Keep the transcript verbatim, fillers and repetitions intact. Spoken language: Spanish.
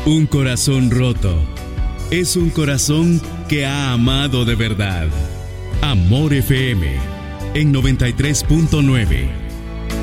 Un corazón roto es un corazón que ha amado de verdad. Amor F M en noventa y tres punto nueve.